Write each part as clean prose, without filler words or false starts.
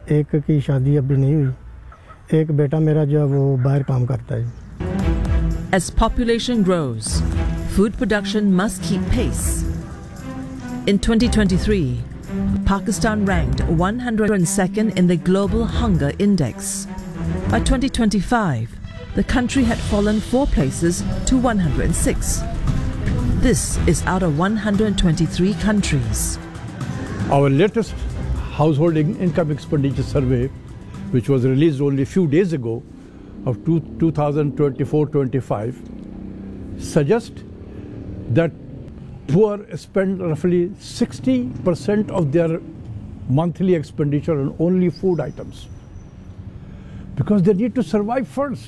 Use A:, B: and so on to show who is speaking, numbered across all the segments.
A: एक की शादी अभी नहीं हुई, एक बेटा मेरा जो है वो बाहर काम करता है।
B: As population grows, food production must keep pace. In 2023, Pakistan ranked 102nd in the Global Hunger Index. By 2025, the country had fallen 4 places to 106. This is out of 123 countries.
C: Our latest household income expenditure survey, which was released only a few days ago, of 2024-25, suggests that poor spend roughly 60% of their monthly expenditure on only food items, because they need to survive first.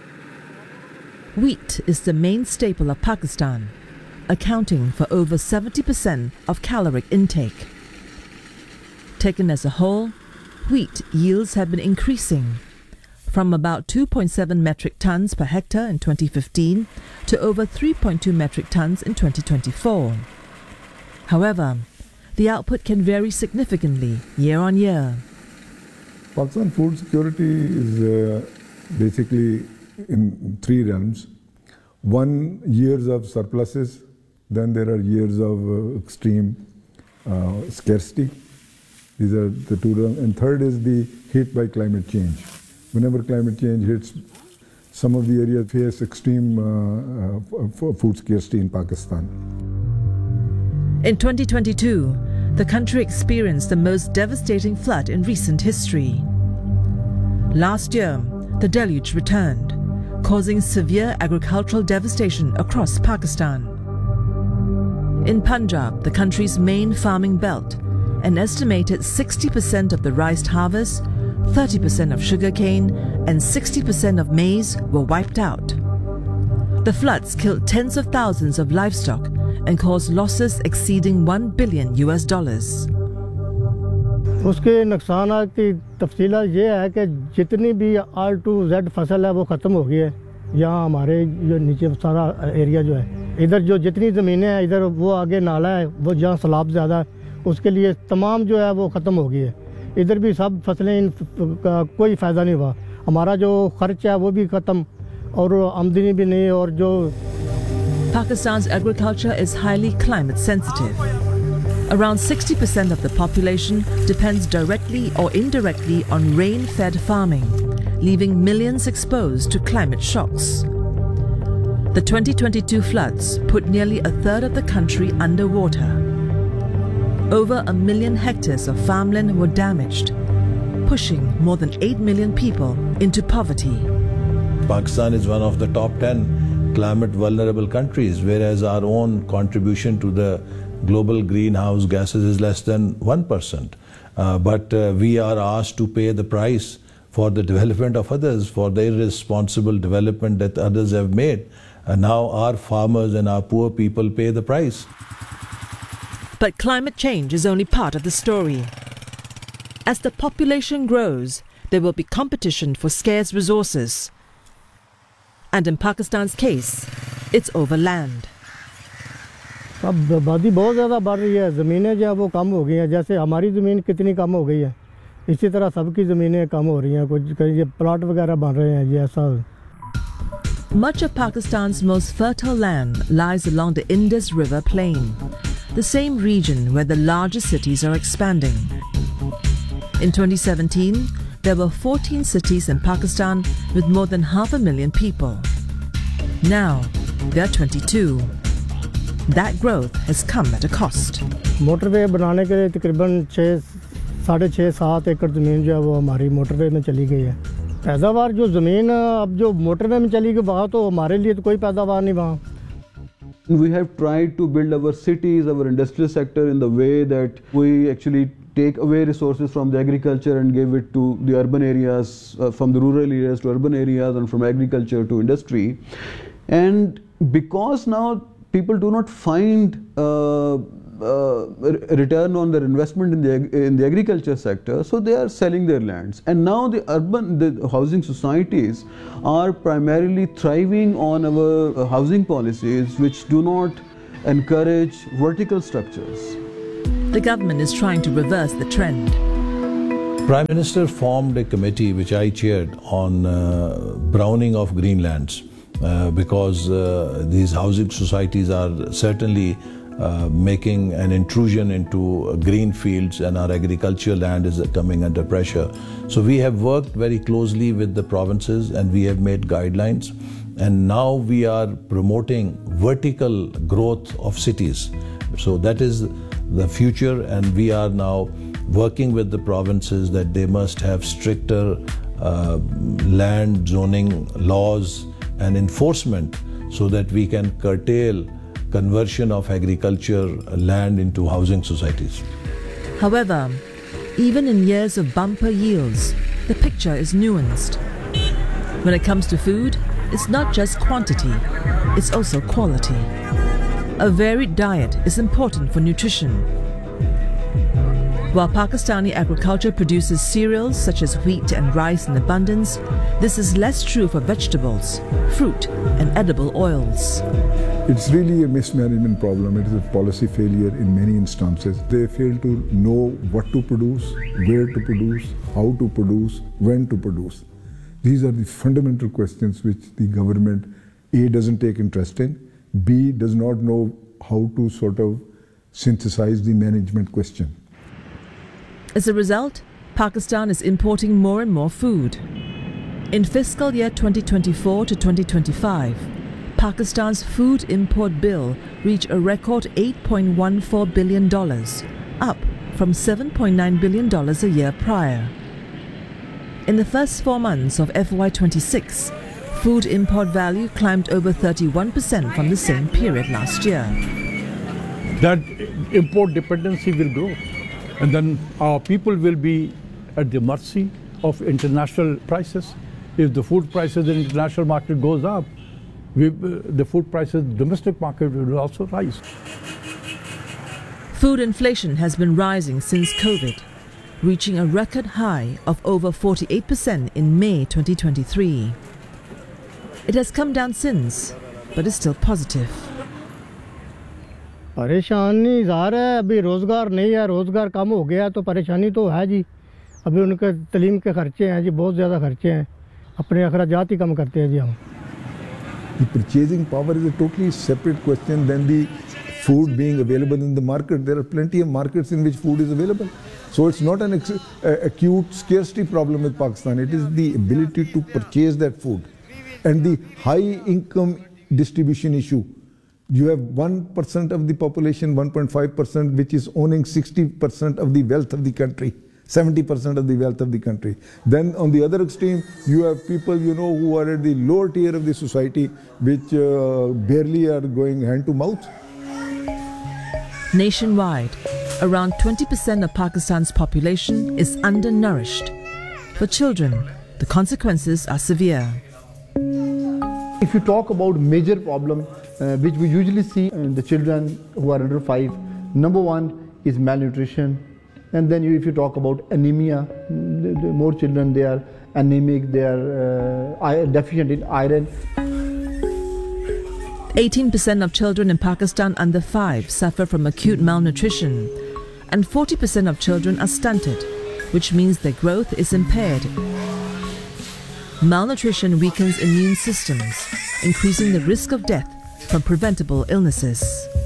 B: Wheat is the main staple of Pakistan, accounting for over 70% of caloric intake. Taken as a whole, wheat yields have been increasing from about 2.7 metric tons per hectare in 2015 to over 3.2 metric tons in 2024. However, the output can vary significantly year on year.
D: Pakistan food security is basically in 3 realms. One, years of surpluses, then there are years of extreme scarcity. These are the 2 realms. And third is the hit by climate change. Whenever climate change hits, some of the areas face extreme food scarcity in Pakistan.
B: In 2022, the country experienced the most devastating flood in recent history. Last year, the deluge returned, causing severe agricultural devastation across Pakistan. In Punjab, the country's main farming belt, an estimated 60% of the rice harvest, 30% of sugarcane, and 60% of maize were wiped out. The floods killed tens of thousands of livestock and caused losses exceeding $1 billion.
A: उसके नुकसानात की तफसीला ये है कि जितनी भी R to Z फसल है वो ख़त्म हो गई है। यहाँ हमारे जो नीचे सारा एरिया जो है, इधर जो जितनी ज़मीनें हैं, इधर वो आगे नाला है, वो जहाँ सैलाब ज़्यादा है, उसके लिए तमाम जो है वो ख़त्म हो गई है। इधर भी सब फसलें का कोई फ़ायदा नहीं हुआ। हमारा जो खर्च है वो भी ख़त्म और आमदनी भी नहीं। और जो
B: Pakistan's agriculture is highly climate sensitive. Around 60% of the population depends directly or indirectly on rain-fed farming, leaving millions exposed to climate shocks. The 2022 floods put nearly a third of the country underwater. Over 1 million hectares of farmland were damaged, pushing more than 8 million people into poverty.
E: Pakistan is one of the top 10 climate vulnerable countries, whereas our own contribution to the global greenhouse gases is less than 1%. But we are asked to pay the price for the development of others, for the irresponsible development that others have made. And now our farmers and our poor people pay the price.
B: But climate change is only part of the story. As the population grows, there will be competition for scarce resources. And in Pakistan's case, it's over land.
A: अब आबादी बहुत ज़्यादा बढ़ रही है, ज़मीनें जो है वो कम हो गई हैं। जैसे हमारी ज़मीन कितनी कम हो गई है, इसी तरह सबकी ज़मीनें कम हो रही हैं। कुछ ये प्लॉट वगैरह बन रहे हैं, ये ऐसा।
B: Much of Pakistan's most fertile land lies along the Indus River plain, the same region where the largest cities are expanding. In 2017, there were 14 cities in Pakistan with more than 500,000 people. Now, there are 22. That growth has come at a cost.
A: Motorway बनाने के लिए तकरीबन 6.5-7 एकड़ ज़मीन जो है वो हमारी मोटरवे में चली गई है। पैदावार जो ज़मीन अब जो मोटरवे में चली गई, वहाँ तो हमारे लिए तो कोई पैदावार नहीं वहाँ।
F: We have tried to build our cities, our industrial sector in the way that we actually take away resources from the agriculture and give it to the urban areas, from the rural areas to urban areas, and from agriculture to industry. And because now people do not find return on their investment in the agriculture sector, so they are selling their lands. And now the housing societies are primarily thriving on our housing policies, which do not encourage vertical structures.
B: The government is trying to reverse the trend.
E: Prime Minister formed a committee which I chaired on browning of greenlands because these housing societies are certainly making an intrusion into green fields, and our agricultural land is coming under pressure. So we have worked very closely with the provinces and we have made guidelines, and now we are promoting vertical growth of cities. So that is the future, and we are now working with the provinces that they must have stricter land zoning laws and enforcement so that we can curtail conversion of agriculture land into housing societies.
B: However, even in years of bumper yields, the picture is nuanced. When it comes to food, it's not just quantity, it's also quality. A varied diet is important for nutrition. While Pakistani agriculture produces cereals such as wheat and rice in abundance, this is less true for vegetables, fruit, and edible oils.
D: It's really a mismanagement problem. It is a policy failure in many instances. They fail to know what to produce, where to produce, how to produce, when to produce. These are the fundamental questions which the government A, doesn't take interest in, B, does not know how to sort of synthesize the management question.
B: As a result, Pakistan is importing more and more food. In fiscal year 2024 to 2025, Pakistan's food import bill reached a record $8.14 billion, up from $7.9 billion a year prior. In the first 4 months of FY26, food import value climbed over 31% from the same period last year.
C: That import dependency will grow, and then our people will be at the mercy of international prices. If the food prices in the international market goes up, the food prices in the domestic market will also rise.
B: Food inflation has been rising since COVID, reaching a record high of over 48% in May 2023. It has come down since, but is still positive.
A: परेशानी ज़ाहिर है, अभी रोज़गार नहीं है, रोज़गार कम हो गया तो परेशानी तो है जी. अभी उनके तलीम के खर्चे हैं जी, बहुत ज़्यादा खर्चे हैं, अपने अखराजात ही कम करते हैं जी हम.
D: The purchasing power is a totally separate question than the food being available in the market. There are plenty of markets in which food is available. So it's not an acute scarcity problem with Pakistan. It is the ability to purchase that food. And the high income distribution issue. You have 1% of the population, 1.5%, which is owning 60% of the wealth of the country, 70% of the wealth of the country. Then on the other extreme, you have people, who are at the lower tier of the society, which barely are going hand to mouth.
B: Nationwide, around 20% of Pakistan's population is undernourished. For children, the consequences are severe.
G: If you talk about major problem which we usually see in the children who are under 5, number one is malnutrition, and then if you talk about anemia, the more children they are anemic, they are deficient in iron.
B: 18% of children in Pakistan under 5 suffer from acute malnutrition, and 40% of children are stunted, which means their growth is impaired. Malnutrition weakens immune systems, increasing the risk of death from preventable illnesses.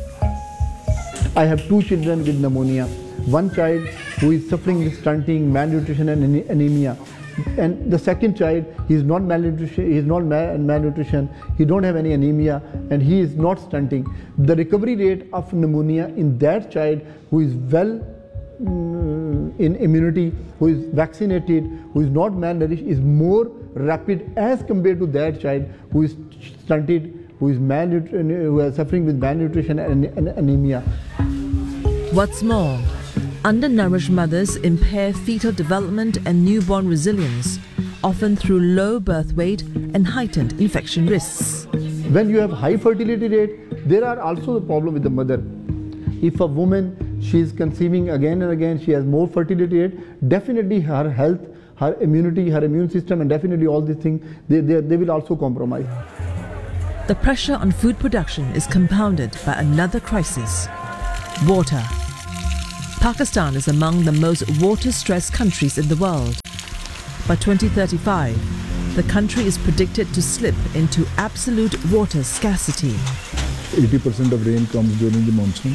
G: I have 2 children with pneumonia. One child who is suffering with stunting, malnutrition and anemia. And the second child, he is not malnutrition, he don't have any anemia, and he is not stunting. The recovery rate of pneumonia in that child who is well in immunity, who is vaccinated, who is not malnourished, is more rapid as compared to that child who is stunted, who is suffering with malnutrition and anemia.
B: What's more, undernourished mothers impair fetal development and newborn resilience, often through low birth weight and heightened infection risks.
G: When you have high fertility rate, there are also the problem with the mother. If a woman, she is conceiving again and again, she has more fertility rate, definitely her health, her immunity, her immune system, and definitely all these things, they will also compromise.
B: The pressure on food production is compounded by another crisis: water. Pakistan is among the most water-stressed countries in the world. By 2035, the country is predicted to slip into absolute water scarcity.
D: 80% of rain comes during the monsoon.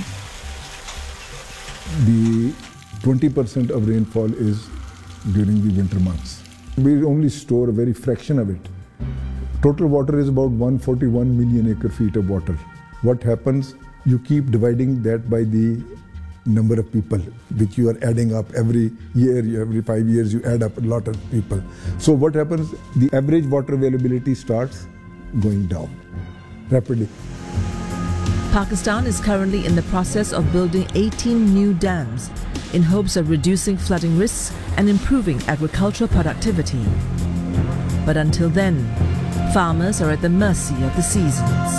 D: The 20% of rainfall is during the winter months. We only store a very fraction of it. Total water is about 141 million acre feet of water. What happens, you keep dividing that by the number of people, which you are adding up every year, every 5 years you add up a lot of people. So what happens, the average water availability starts going down rapidly.
B: Pakistan is currently in the process of building 18 new dams in hopes of reducing flooding risks and improving agricultural productivity. But until then, farmers are at the mercy of the seasons.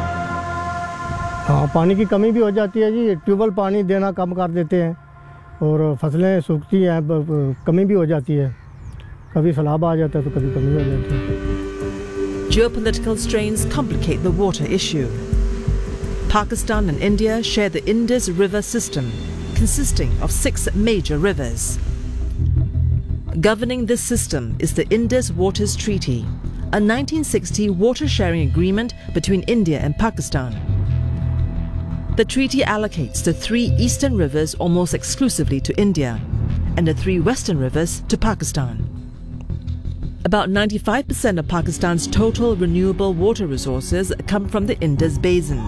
A: हाँ, पानी की कमी भी हो जाती है जी, tubewell पानी देना कम कर देते हैं और फसलें सूखती हैं, कमी भी हो जाती है, कभी सैलाब आ जाता है तो कभी कमी हो जाती है.
B: Geopolitical strains complicate the water issue. Pakistan and India share the Indus River system, consisting of 6 major rivers. Governing this system is the Indus Waters Treaty, a 1960 water-sharing agreement between India and Pakistan. The treaty allocates the 3 eastern rivers almost exclusively to India and the 3 western rivers to Pakistan. About 95% of Pakistan's total renewable water resources come from the Indus Basin.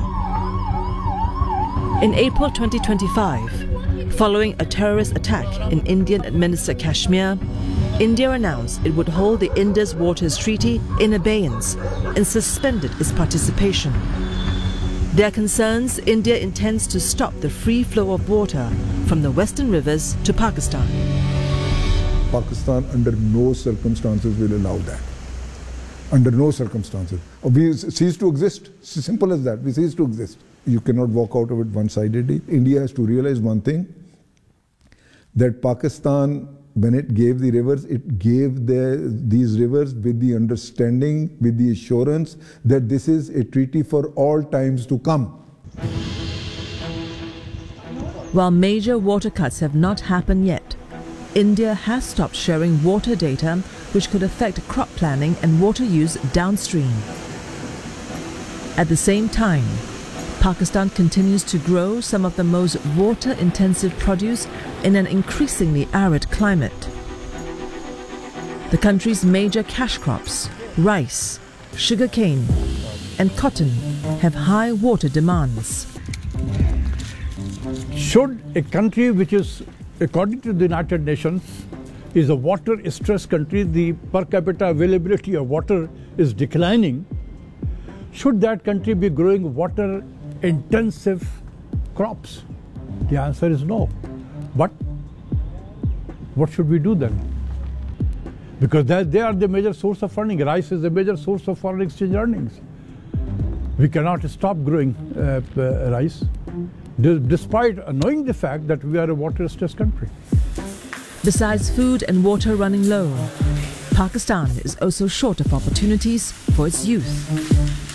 B: In April 2025, following a terrorist attack in Indian-administered Kashmir, India announced it would hold the Indus Waters Treaty in abeyance and suspended its participation. There are concerns India intends to stop the free flow of water from the western rivers to Pakistan.
D: Pakistan under no circumstances will allow that. Under no circumstances. We cease to exist. It's simple as that. We cease to exist. You cannot walk out of it one-sidedly. India has to realize one thing, that Pakistan, when it gave the rivers, it gave these rivers with the understanding, with the assurance that this is a treaty for all times to come.
B: While major water cuts have not happened yet, India has stopped sharing water data which could affect crop planning and water use downstream. At the same time, Pakistan continues to grow some of the most water-intensive produce in an increasingly arid climate. The country's major cash crops, rice, sugarcane, and cotton, have high water demands.
C: Should a country which is, according to the United Nations, is a water-stressed country, the per capita availability of water is declining, should that country be growing water-intensive crops? The answer is no. But what should we do then? Because they are the major source of earning. Rice is the major source of foreign exchange earnings. We cannot stop growing rice, despite knowing the fact that we are a water-stressed country.
B: Besides food and water running low, Pakistan is also short of opportunities for its youth.